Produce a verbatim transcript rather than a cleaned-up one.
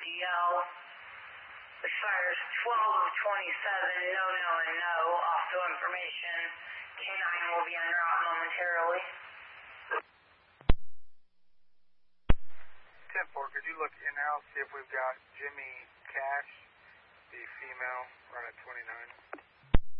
D L. Expires twelve of twenty-seven, no, no, and no. Also information, K nine will be en route momentarily. ten four, could you look in-house, see if we've got Jimmy Cash, the female, run at twenty-nine?